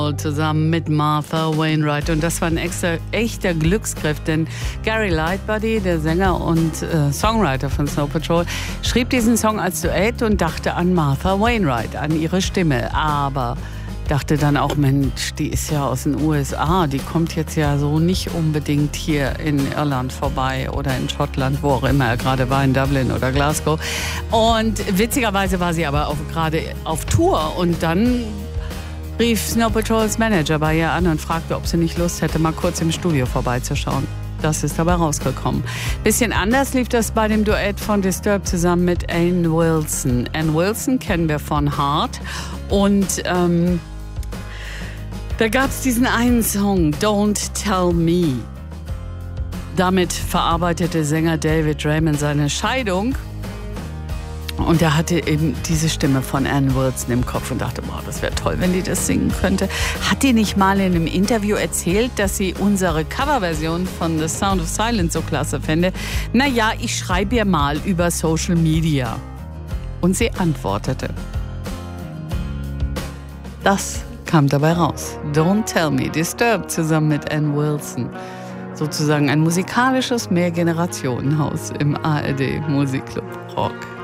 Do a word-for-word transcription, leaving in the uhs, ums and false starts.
zusammen mit Martha Wainwright. Und das war ein extra, echter Glücksgriff, denn Gary Lightbody, der Sänger und äh, Songwriter von Snow Patrol, schrieb diesen Song als Duett und dachte an Martha Wainwright, an ihre Stimme. Aber dachte dann auch, Mensch, die ist ja aus den U S A, die kommt jetzt ja so nicht unbedingt hier in Irland vorbei oder in Schottland, wo auch immer er gerade war, in Dublin oder Glasgow. Und witzigerweise war sie aber gerade auf Tour und dann rief Snow Patrols Manager bei ihr an und fragte, ob sie nicht Lust hätte, mal kurz im Studio vorbeizuschauen. Das ist dabei rausgekommen. Bisschen anders lief das bei dem Duett von Disturbed zusammen mit Ann Wilson. Ann Wilson kennen wir von Heart und ähm, da gab es diesen einen Song, Don't Tell Me. Damit verarbeitete Sänger David Raymond seine Scheidung. Und er hatte eben diese Stimme von Ann Wilson im Kopf und dachte, boah, das wäre toll, wenn die das singen könnte. Hat die nicht mal in einem Interview erzählt, dass sie unsere Coverversion von The Sound of Silence so klasse fände? Naja, ich schreibe ihr mal über Social Media. Und sie antwortete. Das kam dabei raus. Don't Tell Me, Disturbed zusammen mit Ann Wilson. Sozusagen ein musikalisches Mehrgenerationenhaus im A R D Musikclub Rock.